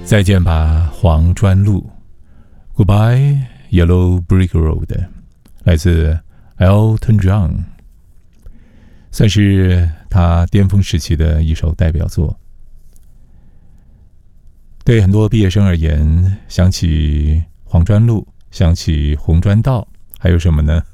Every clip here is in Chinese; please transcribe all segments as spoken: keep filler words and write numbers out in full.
再见吧，黄砖路 Goodbye, Yellow Brick Road 来自 Elton John， 算是他巅峰时期的一首代表作。对很多毕业生而言，想起黄砖路，想起红砖道，还有什么呢？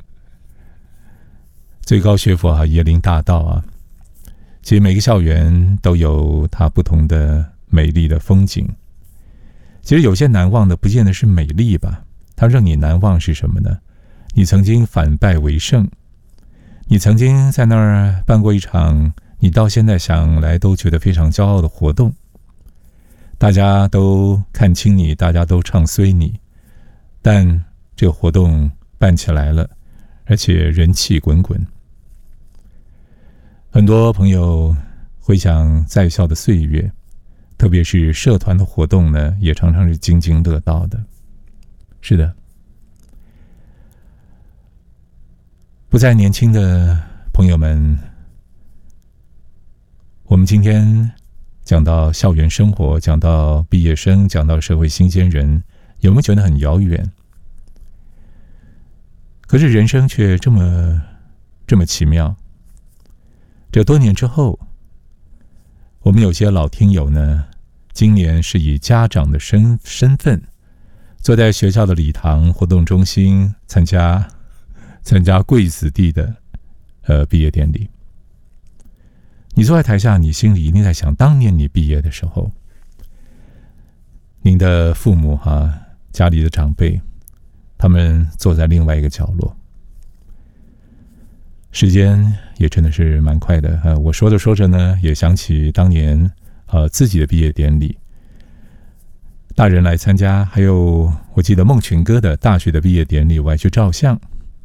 最高学府啊，椰林大道啊。其实每个校园都有它不同的美丽的风景。其实有些难忘的不见得是美丽吧，它让你难忘是什么呢？你曾经反败为胜，你曾经在那儿办过一场你到现在想来都觉得非常骄傲的活动，大家都看清你，大家都唱衰你，但这个活动办起来了，而且人气滚滚。很多朋友回想在校的岁月，特别是社团的活动呢，也常常是津津乐道的。是的，不再年轻的朋友们，我们今天讲到校园生活，讲到毕业生，讲到社会新鲜人，有没有觉得很遥远？可是人生却这么这么奇妙。这多年之后，我们有些老听友呢，今年是以家长的身身份，坐在学校的礼堂活动中心参加参加贵子弟的呃毕业典礼。你坐在台下，你心里一定在想，当年你毕业的时候，您的父母哈、啊，家里的长辈，他们坐在另外一个角落。时间也真的是蛮快的，呃，我说着说着呢，也想起当年呃自己的毕业典礼，大人来参加，还有我记得孟群哥的大学的毕业典礼，我还去照相。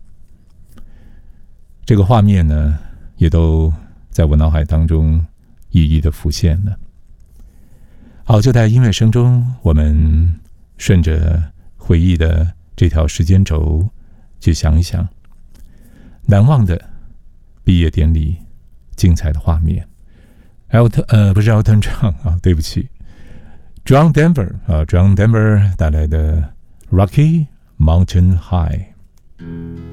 这个画面呢，也都在我脑海当中一一的浮现了。好，就在音乐声中，我们顺着回忆的这条时间轴去想一想难忘的毕业典礼精彩的画面。Elton 呃不是 Elton John 啊，对不起 ，John Denver 啊 ，John Denver 带来的 Rocky Mountain High。